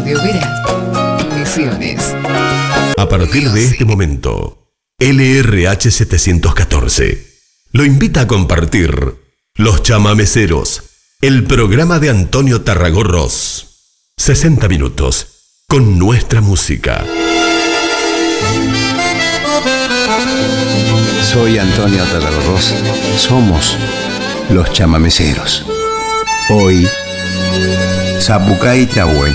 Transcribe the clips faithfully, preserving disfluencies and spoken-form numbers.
Radio Verano. Misiones. A partir de este momento, L R H setecientos catorce lo invita a compartir Los Chamameceros, el programa de Antonio Tarragorros. sesenta minutos con nuestra música. Soy Antonio Tarragorros. Somos Los Chamameceros. Hoy, Zapucay Tahué.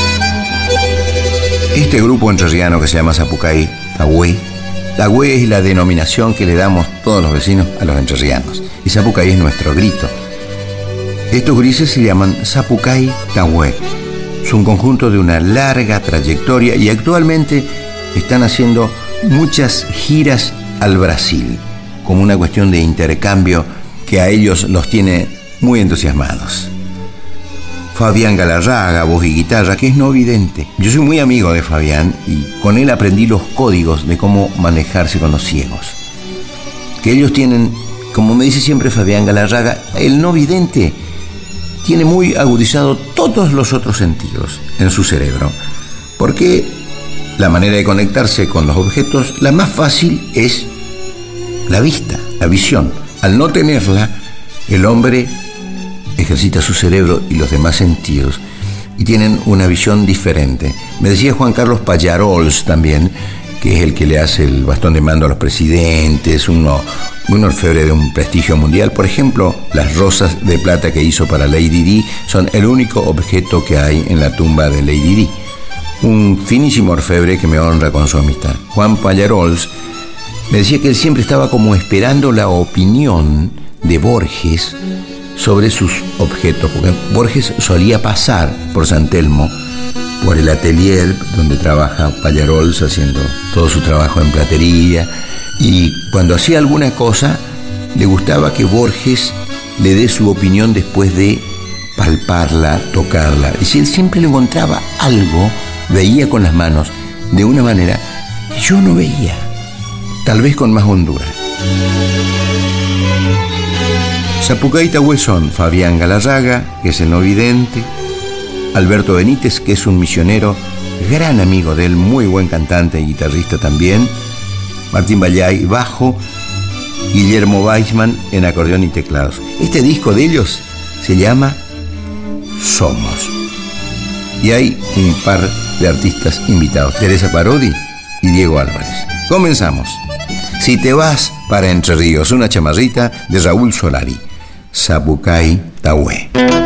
Este grupo entrerriano que se llama Zapucay Tahué. Tahué es la denominación que le damos todos los vecinos a los entrerrianos. Y Zapucay es nuestro grito. Estos grises se llaman Zapucay Tahué. Es un conjunto de una larga trayectoria y actualmente están haciendo muchas giras al Brasil, como una cuestión de intercambio que a ellos los tiene muy entusiasmados. Fabián Galarraga, voz y guitarra, que es no vidente. Yo soy muy amigo de Fabián y con él aprendí los códigos de cómo manejarse con los ciegos. Que ellos tienen, como me dice siempre Fabián Galarraga, el no vidente tiene muy agudizado todos los otros sentidos en su cerebro, porque la manera de conectarse con los objetos, la más fácil es la vista, la visión. Al no tenerla, el hombre ejercita su cerebro y los demás sentidos y tienen una visión diferente. Me decía Juan Carlos Pallarols también, que es el que le hace el bastón de mando a los presidentes, uno, un orfebre de un prestigio mundial. Por ejemplo, las rosas de plata que hizo para Lady Di son el único objeto que hay en la tumba de Lady Di. Un finísimo orfebre que me honra con su amistad. Juan Pallarols me decía que él siempre estaba como esperando la opinión de Borges sobre sus objetos, porque Borges solía pasar por San Telmo, por el atelier donde trabaja Pallarols haciendo todo su trabajo en platería, y cuando hacía alguna cosa le gustaba que Borges le dé su opinión después de palparla, tocarla. Y si él siempre le encontraba algo, veía con las manos de una manera que yo no veía, tal vez con más hondura. Zapucay Tahué son Fabián Galarraga, que es el no vidente, Alberto Benítez, que es un misionero, gran amigo de él, muy buen cantante y guitarrista también, Martín Vallay, bajo, Guillermo Weisman en acordeón y teclados. Este disco de ellos se llama Somos. Y hay un par de artistas invitados, Teresa Parodi y Diego Álvarez. Comenzamos. Si te vas para Entre Ríos, una chamarrita de Raúl Solari. Zapucay Tahué.